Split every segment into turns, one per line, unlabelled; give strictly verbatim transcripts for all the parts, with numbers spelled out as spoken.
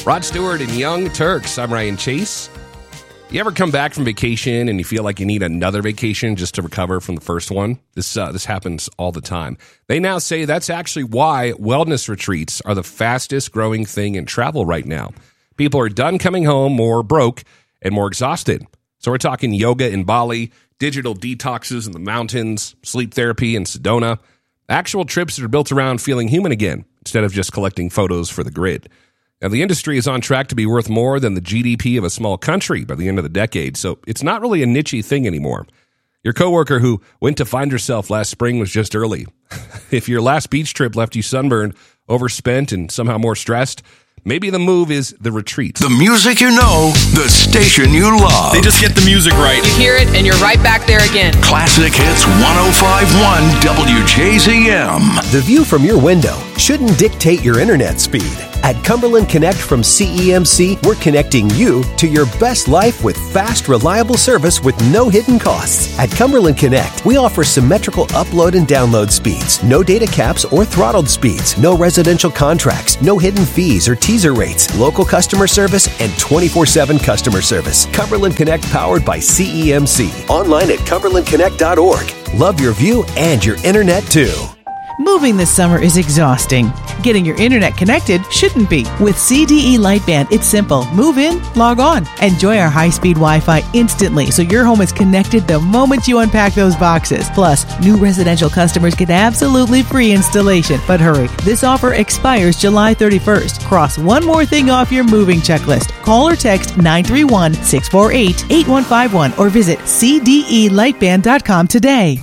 Rod Stewart and Young Turks. I'm Ryan Chase. You ever come back from vacation and you feel like you need another vacation just to recover from the first one? This uh, this happens all the time. They now say that's actually why wellness retreats are the fastest growing thing in travel right now. People are done coming home more broke and more exhausted. So we're talking yoga in Bali, digital detoxes in the mountains, sleep therapy in Sedona, actual trips that are built around feeling human again instead of just collecting photos for the grid. Now, the industry is on track to be worth more than the G D P of a small country by the end of the decade, so it's not really a niche-y thing anymore. Your coworker who went to find herself last spring was just early. If your last beach trip left you sunburned, overspent, and somehow more stressed, maybe the move is the retreat.
The music you know, the station you love.
They just get the music right.
You hear it, and you're right back there again.
Classic Hits one oh five point one W J Z M.
The view from your window shouldn't dictate your internet speed. At Cumberland Connect from C E M C, we're connecting you to your best life with fast, reliable service with no hidden costs. At Cumberland Connect, we offer symmetrical upload and download speeds, no data caps or throttled speeds, no residential contracts, no hidden fees or teaser rates, local customer service, and twenty-four seven customer service. Cumberland Connect powered by C E M C. Online at cumberland connect dot org. Love your view and your internet too.
Moving this summer is exhausting. Getting your internet connected shouldn't be. With C D E Lightband, it's simple. Move in, log on. Enjoy our high-speed Wi-Fi instantly so your home is connected the moment you unpack those boxes. Plus, new residential customers get absolutely free installation. But hurry, this offer expires July thirty-first. Cross one more thing off your moving checklist. Call or text nine three one, six four eight, eight one five one or visit c d e lightband dot com today.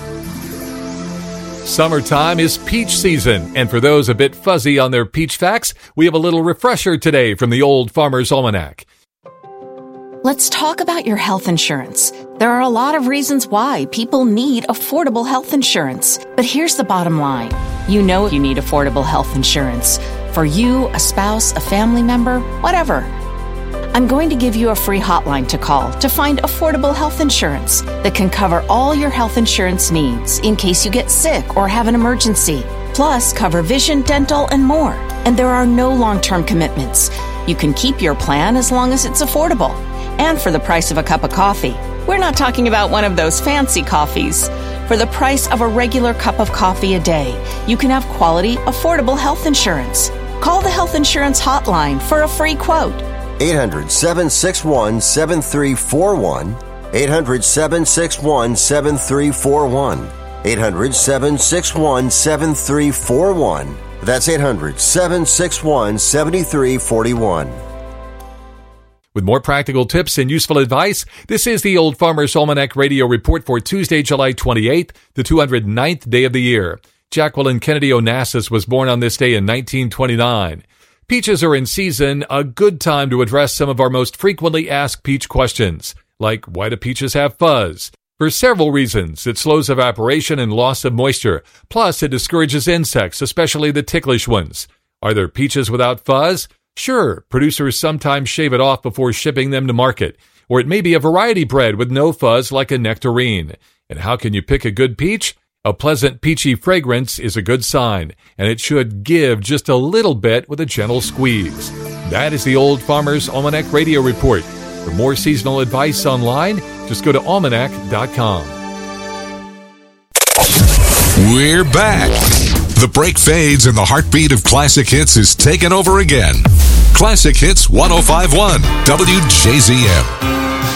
Summertime is peach season, and for those a bit fuzzy on their peach facts, we have a little refresher today from the Old Farmer's Almanac.
Let's talk about your health insurance. There are a lot of reasons why people need affordable health insurance. But here's the bottom line. You know you need affordable health insurance. For you, a spouse, a family member, whatever. I'm going to give you a free hotline to call to find affordable health insurance that can cover all your health insurance needs in case you get sick or have an emergency. Plus, cover vision, dental, and more. And there are no long-term commitments. You can keep your plan as long as it's affordable. And for the price of a cup of coffee. We're not talking about one of those fancy coffees. For the price of a regular cup of coffee a day, you can have quality, affordable health insurance. Call the Health Insurance Hotline for a free quote.
eight hundred, seven six one, seven three four one. eight hundred, seven six one, seven three four one. eight hundred, seven six one, seven three four one. That's eight hundred, seven six one, seven three four one.
With more practical tips and useful advice, this is the Old Farmer's Almanac Radio Report for Tuesday, July twenty-eighth, the two hundred ninth day of the year. Jacqueline Kennedy Onassis was born on this day in nineteen twenty-nine. Peaches are in season, a good time to address some of our most frequently asked peach questions, like why do peaches have fuzz? For several reasons, it slows evaporation and loss of moisture, plus it discourages insects, especially the ticklish ones. Are there peaches without fuzz? Sure, producers sometimes shave it off before shipping them to market, or it may be a variety bred with no fuzz like a nectarine. And how can you pick a good peach? A pleasant peachy fragrance is a good sign, and it should give just a little bit with a gentle squeeze. That is the Old Farmer's Almanac Radio Report. For more seasonal advice online, just go to almanac dot com.
We're back. The break fades and the heartbeat of Classic Hits is taken over again. Classic Hits one oh five point one W J Z M.